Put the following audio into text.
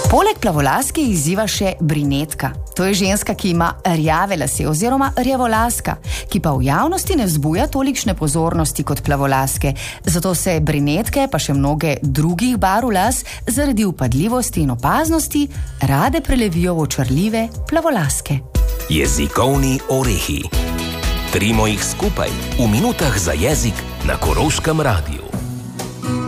Poleg plavolaske izziva še brinetka. To je ženska, ki ima rjave lase oziroma rjavolaska, ki pa v javnosti ne vzbuja tolikšne pozornosti kot plavolaske. Zato se brinetke, pa še mnoge drugih barv las, zaradi upadljivosti in opaznosti rade prelevijo v očarljive plavolaske. Jezikovni orehi. Trimo jih skupaj v minutah za jezik na Koroškem radiju.